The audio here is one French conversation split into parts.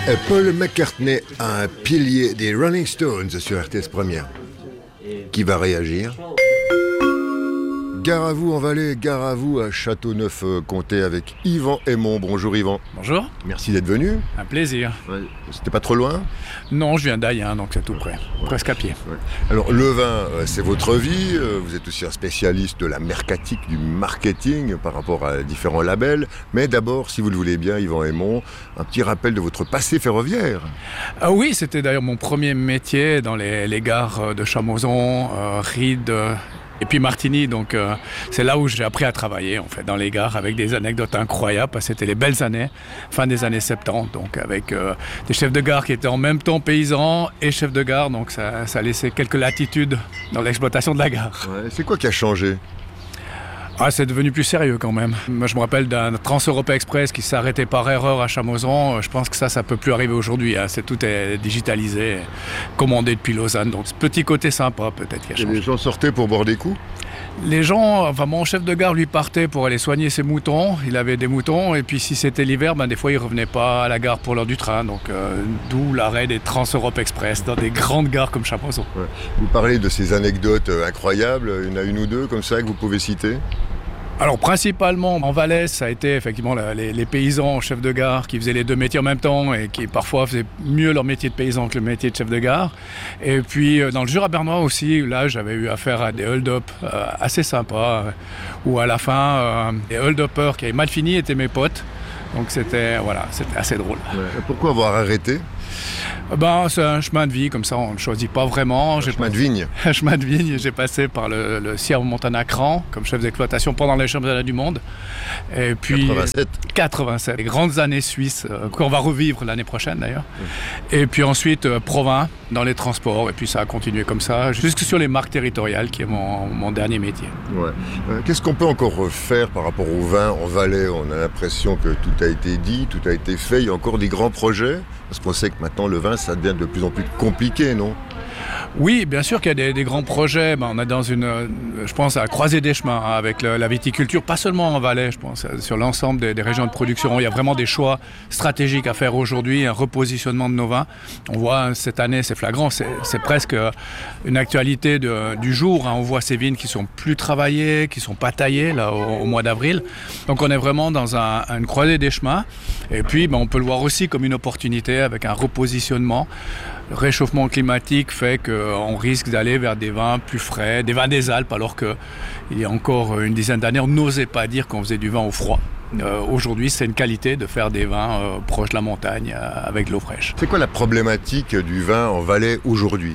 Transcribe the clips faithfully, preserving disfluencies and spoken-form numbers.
Et Paul McCartney, un pilier des Rolling Stones sur R T S Première. Qui va réagir? Gare à vous en Valais, gare à vous à Châteauneuf-Comté avec Yvan Aymon. Bonjour Yvan. Bonjour. Merci d'être venu. Un plaisir. Ouais. C'était pas trop loin? Non, je viens d'Ayen, donc c'est tout près. Ouais. Presque à pied. Ouais. Alors le vin, c'est votre vie. Vous êtes aussi un spécialiste de la mercatique, du marketing par rapport à différents labels. Mais d'abord, si vous le voulez bien, Yvan Aymon, un petit rappel de votre passé ferroviaire. Ah oui, c'était d'ailleurs mon premier métier dans les, les gares de Chamoson, euh, Ried... Euh, Et puis Martigny, donc euh, c'est là où j'ai appris à travailler en fait, dans les gares, avec des anecdotes incroyables, parce que c'était les belles années, fin des années soixante-dix, donc avec euh, des chefs de gare qui étaient en même temps paysans et chefs de gare, donc ça, ça laissait quelques latitudes dans l'exploitation de la gare. Ouais, c'est quoi qui a changé? Ah, c'est devenu plus sérieux quand même. Moi, je me rappelle d'un Trans-Europe Express qui s'est arrêté par erreur à Chamoson. Je pense que ça, ça peut plus arriver aujourd'hui. Hein. C'est, tout est digitalisé, commandé depuis Lausanne. Donc, ce petit côté sympa, peut-être, qui a changé. Et les gens sortaient pour boire des coups? Les gens, enfin, mon chef de gare, lui, partait pour aller soigner ses moutons. Il avait des moutons. Et puis, si c'était l'hiver, ben, des fois, il revenait pas à la gare pour l'heure du train. Donc, euh, d'où l'arrêt des Trans-Europe Express dans des grandes gares comme Chamoson. Ouais. Vous parlez de ces anecdotes incroyables. Il y en a une ou deux comme ça que vous pouvez citer? Alors principalement en Valais, ça a été effectivement la, les, les paysans chefs de gare qui faisaient les deux métiers en même temps et qui parfois faisaient mieux leur métier de paysan que le métier de chef de gare. Et puis dans le Jura bernois aussi, là j'avais eu affaire à des hold-up euh, assez sympas, euh, où à la fin, euh, les hold-uppers qui avaient mal fini étaient mes potes. Donc c'était, voilà, c'était assez drôle. Ouais. Pourquoi avoir arrêté? Ben, c'est un chemin de vie, comme ça on ne choisit pas vraiment. Un j'ai chemin pas... de vigne. Un chemin de vigne, j'ai passé par le, le Sierre Montana-Cran comme chef d'exploitation pendant les championnats du monde. Et puis quatre-vingt-sept. quatre-vingt-sept, les grandes années suisses, euh, qu'on va revivre l'année prochaine d'ailleurs. Mmh. Et puis ensuite euh, Provins, dans les transports, et puis ça a continué comme ça, jusque sur les marques territoriales, qui est mon, mon dernier métier. Ouais. Euh, qu'est-ce qu'on peut encore faire par rapport au vin en Valais? On a l'impression que tout a été dit, tout a été fait, il y a encore des grands projets? Parce qu'on sait que maintenant le vin, ça devient de plus en plus compliqué, non? Oui, bien sûr qu'il y a des, des grands projets. Ben, on est dans une, je pense, à croiser des chemins hein, avec le, la viticulture, pas seulement en Valais, je pense, sur l'ensemble des, des régions de production. Il y a vraiment des choix stratégiques à faire aujourd'hui, un repositionnement de nos vins. On voit cette année, c'est flagrant, c'est, c'est presque une actualité de, du jour. Hein. On voit ces vignes qui sont plus travaillées, qui sont pas taillées là au, au mois d'avril. Donc on est vraiment dans un, une croisée des chemins. Et puis, ben, on peut le voir aussi comme une opportunité avec un repositionnement. Le réchauffement climatique fait qu'on risque d'aller vers des vins plus frais, des vins des Alpes, alors qu'il y a encore une dizaine d'années, on n'osait pas dire qu'on faisait du vin au froid. Euh, aujourd'hui, c'est une qualité de faire des vins euh, proches de la montagne, euh, avec de l'eau fraîche. C'est quoi la problématique du vin en Valais aujourd'hui?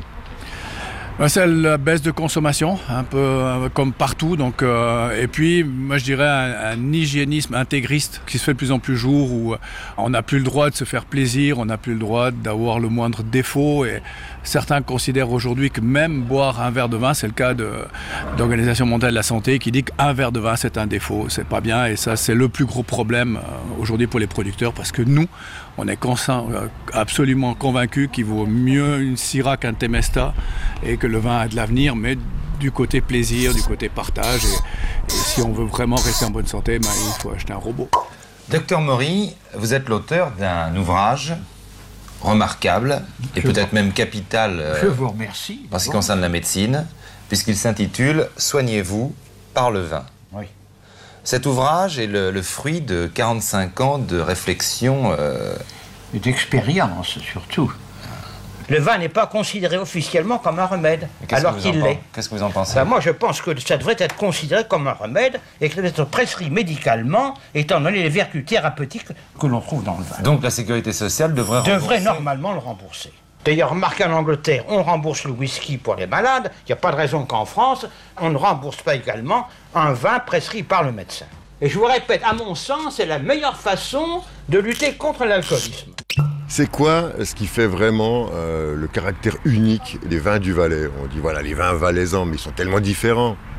C'est la baisse de consommation, un peu euh, comme partout. Donc, euh, et puis, moi, je dirais un, un hygiénisme intégriste qui se fait de plus en plus jour, où on n'a plus le droit de se faire plaisir, on n'a plus le droit d'avoir le moindre défaut. Et certains considèrent aujourd'hui que même boire un verre de vin, c'est le cas de, de l'Organisation mondiale de la santé, qui dit qu'un verre de vin, c'est un défaut. C'est pas bien. Et ça, c'est le plus gros problème euh, aujourd'hui pour les producteurs, parce que nous, on est conscient, euh, absolument convaincus qu'il vaut mieux une Syrah qu'un Temesta, et que le vin a de l'avenir, mais du côté plaisir, du côté partage. Et, et si on veut vraiment rester en bonne santé, ben, il faut acheter un robot. Docteur Maury, vous êtes l'auteur d'un ouvrage remarquable, et Je peut-être vous... même capital euh, Je vous remercie. en ce qui concerne la médecine, puisqu'il s'intitule « Soignez-vous par le vin ». Oui. Cet ouvrage est le, le fruit de quarante-cinq ans de réflexion... Euh... Et d'expérience, surtout. Le vin n'est pas considéré officiellement comme un remède, alors qu'il l'est. Qu'est-ce que vous en pensez? Ben moi, je pense que ça devrait être considéré comme un remède et que ça devrait être prescrit médicalement, étant donné les vertus thérapeutiques que l'on trouve dans le vin. Donc la sécurité sociale devrait rembourser. Devrait normalement le rembourser. D'ailleurs, remarquez, en Angleterre, on rembourse le whisky pour les malades. Il n'y a pas de raison qu'en France, on ne rembourse pas également un vin prescrit par le médecin. Et je vous répète, à mon sens, c'est la meilleure façon de lutter contre l'alcoolisme. C'est quoi ce qui fait vraiment euh, le caractère unique des vins du Valais? On dit voilà, les vins valaisans, mais ils sont tellement différents.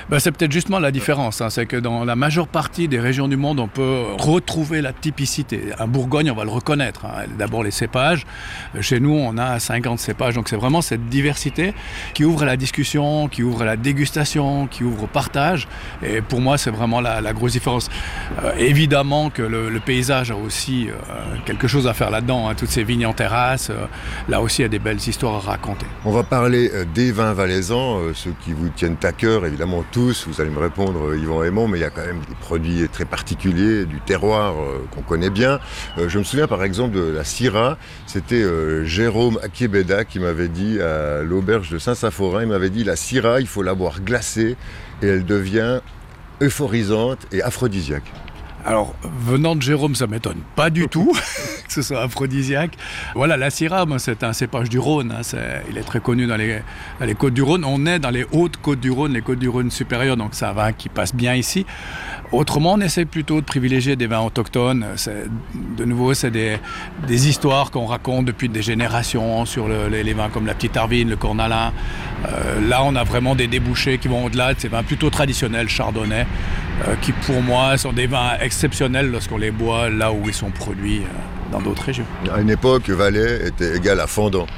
Ben, c'est peut-être justement la différence, hein. C'est que dans la majeure partie des régions du monde, on peut retrouver la typicité. En Bourgogne, on va le reconnaître, hein. D'abord les cépages. Chez nous, on a cinquante cépages. Donc c'est vraiment cette diversité qui ouvre à la discussion, qui ouvre à la dégustation, qui ouvre au partage. Et pour moi, c'est vraiment la, la grosse différence. Euh, évidemment que le, le paysage a aussi euh, quelque chose à faire là-dedans, hein. Toutes ces vignes en terrasse, euh, là aussi, il y a des belles histoires à raconter. On va parler euh, des vins valaisans, euh, ceux qui vous tiennent à cœur, évidemment tous. Vous allez me répondre, euh, Yvan Aymon, mais il y a quand même des produits très particuliers, du terroir euh, qu'on connaît bien. Euh, je me souviens par exemple de la Syrah. C'était euh, Jérôme Akiebeda qui m'avait dit à l'auberge de Saint-Saphorin, il m'avait dit la Syrah, il faut la boire glacée et elle devient euphorisante et aphrodisiaque. Alors, venant de Jérôme, ça ne m'étonne pas du tout que ce soit aphrodisiaque. Voilà, la Syrah, c'est un cépage du Rhône. Hein, c'est, il est très connu dans les, dans les côtes du Rhône. On est dans les hautes côtes du Rhône, les côtes du Rhône supérieures, donc c'est un vin qui passe bien ici. Autrement, on essaie plutôt de privilégier des vins autochtones. C'est, de nouveau, c'est des, des histoires qu'on raconte depuis des générations sur le, les, les vins comme la Petite Arvine, le Cornalin. Euh, là, on a vraiment des débouchés qui vont au-delà de ces vins plutôt traditionnels, chardonnay, euh, qui pour moi sont des vins exceptionnels lorsqu'on les boit là où ils sont produits euh, dans d'autres régions. À une époque, Valais était égal à Fendant.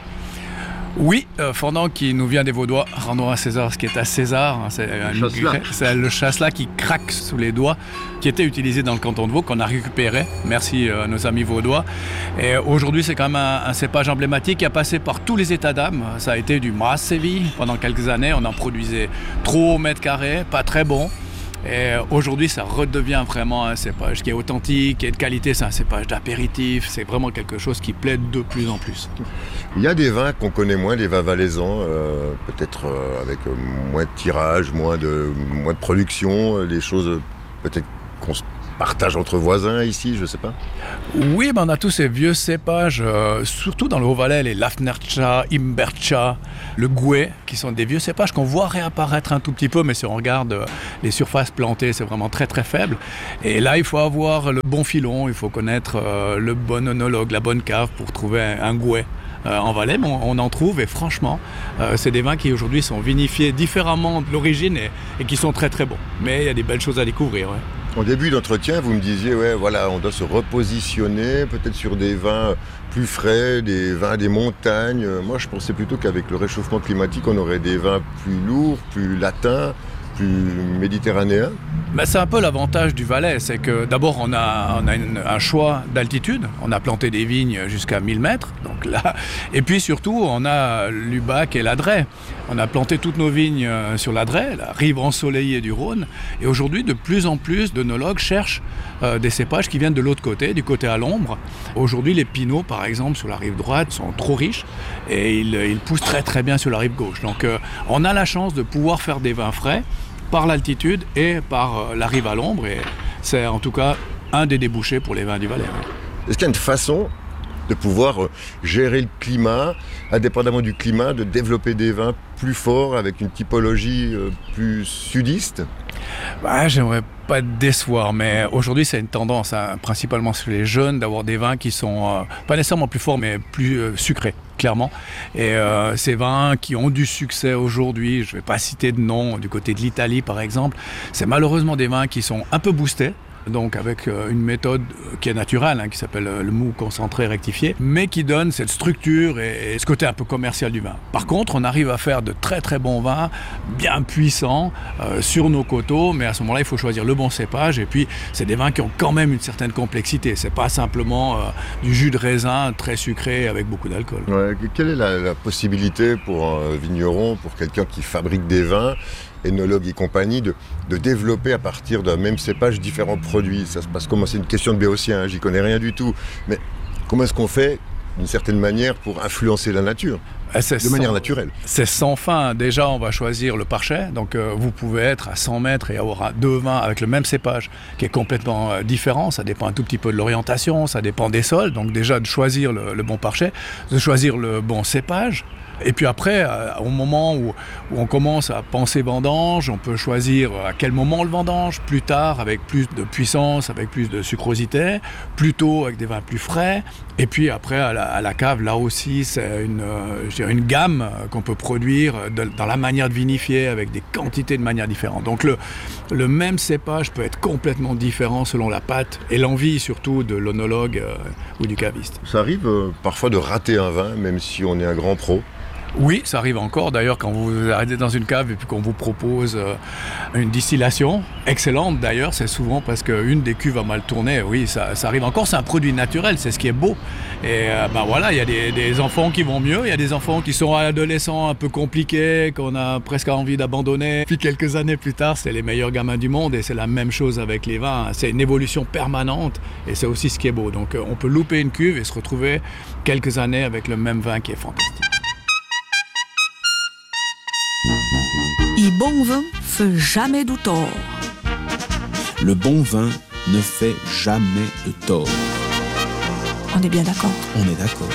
Oui, euh, Fendant qui nous vient des Vaudois, rendons à César ce qui est à César, hein, c'est, le une, c'est le chasselas qui craque sous les doigts, qui était utilisé dans le canton de Vaud, qu'on a récupéré, merci euh, à nos amis vaudois. Et aujourd'hui, c'est quand même un, un cépage emblématique qui a passé par tous les états d'âme. Ça a été du Mas-Séville pendant quelques années, on en produisait trop au mètre carré, pas très bon. Et aujourd'hui, ça redevient vraiment un cépage qui est authentique, qui est de qualité. C'est un cépage d'apéritif. C'est vraiment quelque chose qui plaît de plus en plus. Il y a des vins qu'on connaît moins, des vins valaisans, euh, peut-être euh, avec euh, moins de tirage, moins de, moins de production, euh, des choses euh, peut-être qu'on se partage entre voisins ici, je ne sais pas. Oui, ben on a tous ces vieux cépages, euh, surtout dans le Haut-Valais, les Lafnercha, Imbercha, le Gouet, qui sont des vieux cépages qu'on voit réapparaître un tout petit peu, mais si on regarde euh, les surfaces plantées, c'est vraiment très très faible. Et là, il faut avoir le bon filon, il faut connaître euh, le bon onologue, la bonne cave pour trouver un, un Gouet. Euh, en Valais, on, on en trouve et franchement, euh, c'est des vins qui aujourd'hui sont vinifiés différemment de l'origine et, et qui sont très très bons. Mais il y a des belles choses à découvrir. Ouais. En début d'entretien, vous me disiez, ouais, voilà, on doit se repositionner peut-être sur des vins plus frais, des vins des montagnes. Moi, je pensais plutôt qu'avec le réchauffement climatique, on aurait des vins plus lourds, plus latins, plus méditerranéens. Ben, c'est un peu l'avantage du Valais, c'est que d'abord on a, on a une, un choix d'altitude, on a planté des vignes jusqu'à mille mètres, donc là, et puis surtout on a l'Ubac et l'Adret. On a planté toutes nos vignes sur l'Adret, la rive ensoleillée du Rhône, et aujourd'hui de plus en plus d'œnologues cherchent euh, des cépages qui viennent de l'autre côté, du côté à l'ombre. Aujourd'hui les pinots par exemple sur la rive droite sont trop riches et ils, ils poussent très très bien sur la rive gauche. Donc euh, on a la chance de pouvoir faire des vins frais par l'altitude et par la rive à l'ombre, et c'est en tout cas un des débouchés pour les vins du Valais. Est-ce qu'il y a une façon de pouvoir gérer le climat, indépendamment du climat, de développer des vins plus forts avec une typologie plus sudiste ? Bah, j'aimerais pas te décevoir, mais aujourd'hui c'est une tendance, hein, principalement sur les jeunes, d'avoir des vins qui sont euh, pas nécessairement plus forts, mais plus euh, sucrés, clairement. Et euh, ces vins qui ont du succès aujourd'hui, je vais pas citer de nom, du côté de l'Italie par exemple, c'est malheureusement des vins qui sont un peu boostés, donc avec euh, une méthode qui est naturelle, hein, qui s'appelle euh, le mou concentré rectifié, mais qui donne cette structure et, et ce côté un peu commercial du vin. Par contre, on arrive à faire de très très bons vins, bien puissants, euh, sur nos coteaux, mais à ce moment-là, il faut choisir le bon cépage, et puis c'est des vins qui ont quand même une certaine complexité. C'est pas simplement euh, du jus de raisin très sucré avec beaucoup d'alcool. Ouais, quelle est la, la possibilité pour un vigneron, pour quelqu'un qui fabrique des vins, énologue et compagnie, de, de développer à partir d'un même cépage différents produits? Ça se passe comment? C'est une question de béotien, hein, j'y connais rien du tout. Mais comment est-ce qu'on fait, d'une certaine manière, pour influencer la nature c'est de sans, manière naturelle? C'est sans fin. Déjà, on va choisir le parchet. Donc, euh, vous pouvez être à cent mètres et avoir deux vins avec le même cépage qui est complètement euh, différent. Ça dépend un tout petit peu de l'orientation, ça dépend des sols. Donc, déjà, de choisir le, le bon parchet, de choisir le bon cépage. Et puis après, au moment où, où on commence à penser vendange, on peut choisir à quel moment le vendange, plus tard avec plus de puissance, avec plus de sucrosité, plus tôt avec des vins plus frais. Et puis après, à la, à la cave, là aussi, c'est une, euh, je dirais une gamme qu'on peut produire de, dans la manière de vinifier avec des quantités de manières différentes. Donc le, le même cépage peut être complètement différent selon la pâte et l'envie surtout de l'onologue euh, ou du caviste. Ça arrive euh, parfois de rater un vin, même si on est un grand pro. Oui, ça arrive encore. D'ailleurs, quand vous arrêtez dans une cave et puis qu'on vous propose euh, une distillation excellente, d'ailleurs, c'est souvent parce qu'une des cuves a mal tourné. Oui, ça, ça arrive encore. C'est un produit naturel, c'est ce qui est beau. Et euh, ben voilà, il y a des, des enfants qui vont mieux. Il y a des enfants qui sont adolescents un peu compliqués, qu'on a presque envie d'abandonner. Puis quelques années plus tard, c'est les meilleurs gamins du monde. Et c'est la même chose avec les vins. C'est une évolution permanente. Et c'est aussi ce qui est beau. Donc, on peut louper une cuve et se retrouver quelques années avec le même vin qui est fantastique. Le bon vin fait jamais de tort. Le bon vin ne fait jamais de tort. On est bien d'accord. On est d'accord.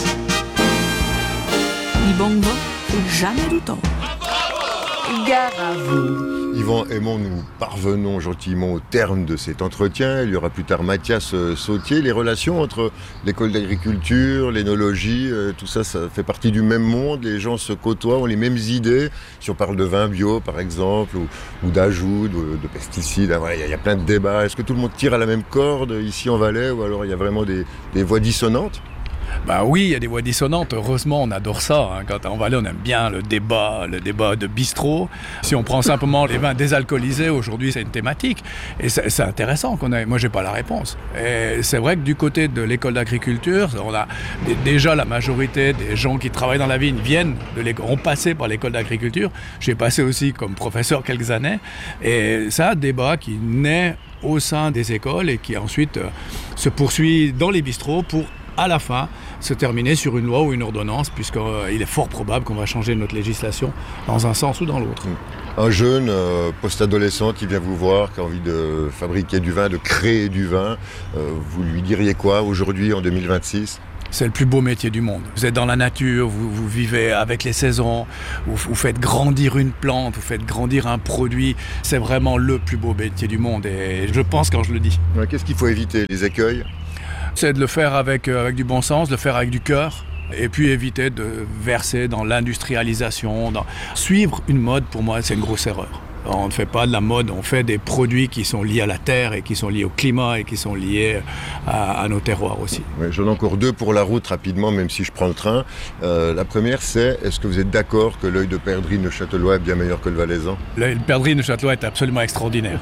Le bon vin fait jamais de tort. Gare à vous. Yvan Aymon, nous parvenons gentiment au terme de cet entretien. Il y aura plus tard Mathias Sautier. Les relations entre l'école d'agriculture, l'énologie, euh, tout ça, ça fait partie du même monde. Les gens se côtoient, ont les mêmes idées. Si on parle de vin bio, par exemple, ou, ou d'ajout, de, de pesticides, hein, voilà, il y, y a plein de débats. Est-ce que tout le monde tire à la même corde ici en Valais, ou alors il y a vraiment des, des voix dissonantes ? Bah oui, il y a des voix dissonantes. Heureusement, on adore ça. Hein. Quand en Valais, on aime bien le débat, le débat de bistrot. Si on prend simplement les vins désalcoolisés, aujourd'hui, c'est une thématique. Et c'est, c'est intéressant qu'on ait. Moi, j'ai pas la réponse. Et c'est vrai que du côté de l'école d'agriculture, on a déjà la majorité des gens qui travaillent dans la vigne viennent de l'école, ont passé par l'école d'agriculture. J'ai passé aussi comme professeur quelques années. Et c'est un débat qui naît au sein des écoles et qui ensuite euh, se poursuit dans les bistrots pour à la fin, se terminer sur une loi ou une ordonnance, puisqu'il euh, est fort probable qu'on va changer notre législation dans un sens ou dans l'autre. Un jeune euh, post-adolescent qui vient vous voir, qui a envie de fabriquer du vin, de créer du vin, euh, vous lui diriez quoi aujourd'hui, en deux mille vingt-six ? C'est le plus beau métier du monde. Vous êtes dans la nature, vous, vous vivez avec les saisons, vous, vous faites grandir une plante, vous faites grandir un produit. C'est vraiment le plus beau métier du monde, et je pense quand je le dis. Ouais, qu'est-ce qu'il faut éviter ? Les écueils ? C'est de le faire avec, euh, avec du bon sens, de le faire avec du cœur, et puis éviter de verser dans l'industrialisation. Dans... Suivre une mode, pour moi, c'est une grosse erreur. On ne fait pas de la mode, on fait des produits qui sont liés à la terre et qui sont liés au climat et qui sont liés à, à nos terroirs aussi. Ouais, j'en ai encore deux pour la route rapidement, même si je prends le train. Euh, la première, c'est, est-ce que vous êtes d'accord que l'œil de perdrix neuchâtelois est bien meilleur que le valaisan ? L'œil de perdrix neuchâtelois est absolument extraordinaire.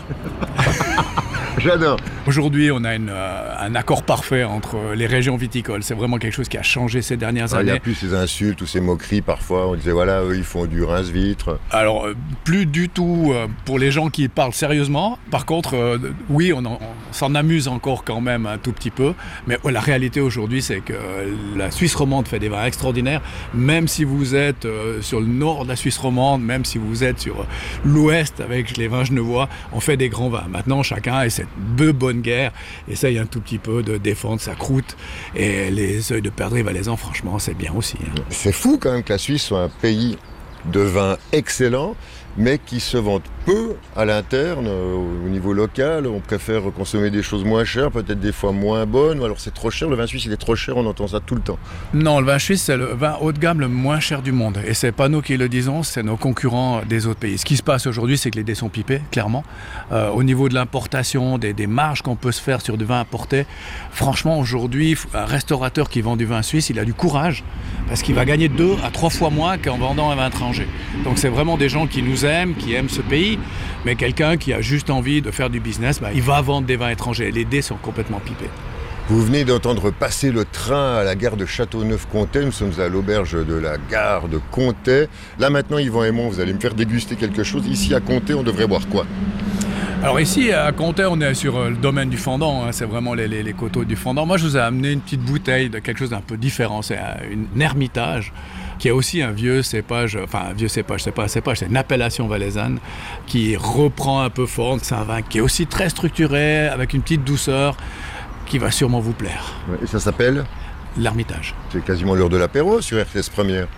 J'adore. Aujourd'hui, on a une, euh, un accord parfait entre les régions viticoles. C'est vraiment quelque chose qui a changé ces dernières ah, années. Il n'y a plus ces insultes ou ces moqueries parfois. On disait, voilà, eux, ils font du rince-vitre. Alors, euh, plus du tout euh, pour les gens qui parlent sérieusement. Par contre, euh, oui, on, en, on s'en amuse encore quand même un tout petit peu. Mais euh, la réalité aujourd'hui, c'est que euh, la Suisse romande fait des vins extraordinaires. Même si vous êtes euh, sur le nord de la Suisse romande, même si vous êtes sur euh, l'ouest avec les vins genevois, on fait des grands vins. Maintenant, chacun essaie de bonne guerre, essaye un tout petit peu de défendre sa croûte, et les œils de perdrix valaisans, franchement, c'est bien aussi. Hein. C'est fou quand même que la Suisse soit un pays de vin excellent, mais qui se vante peu à l'interne, au niveau local. On préfère consommer des choses moins chères, peut-être des fois moins bonnes, ou alors c'est trop cher. Le vin suisse, il est trop cher, on entend ça tout le temps. Non, le vin suisse, c'est le vin haut de gamme le moins cher du monde. Et c'est pas nous qui le disons, c'est nos concurrents des autres pays. Ce qui se passe aujourd'hui, c'est que les dés sont pipés, clairement. Euh, au niveau de l'importation, des, des marges qu'on peut se faire sur du vin importé, franchement, aujourd'hui, un restaurateur qui vend du vin suisse, il a du courage, parce qu'il va gagner deux à trois fois moins qu'en vendant un vin étranger. Donc c'est vraiment des gens qui nous aiment, qui aiment ce pays, mais quelqu'un qui a juste envie de faire du business, bah, il va vendre des vins étrangers. Les dés sont complètement pipés. Vous venez d'entendre passer le train à la gare de Châteauneuf-Comté. Nous sommes à l'auberge de la gare de Comté. Là maintenant, Yvan Aymon, vous allez me faire déguster quelque chose. Ici à Comté, on devrait boire quoi ? Alors ici, à Comté, on est sur le domaine du fendant, hein, c'est vraiment les, les, les coteaux du fendant. Moi, je vous ai amené une petite bouteille de quelque chose d'un peu différent. C'est un, un ermitage, qui est aussi un vieux cépage, enfin un vieux cépage, c'est pas un cépage, c'est une appellation valaisanne, qui reprend un peu forme. C'est un vin qui est aussi très structuré, avec une petite douceur, qui va sûrement vous plaire. Et ça s'appelle ? L'Ermitage. C'est quasiment l'heure de l'apéro sur R T S Première.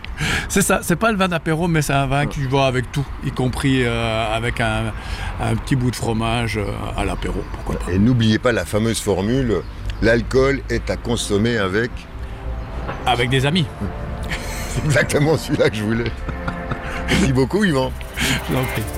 C'est ça, c'est pas le vin d'apéro, mais c'est un vin qui va avec tout, y compris euh, avec un, un petit bout de fromage euh, à l'apéro, pourquoi pas. Et n'oubliez pas la fameuse formule, l'alcool est à consommer avec... Avec des amis. C'est exactement celui-là que je voulais. Merci beaucoup, Yvan. Je vous en prie.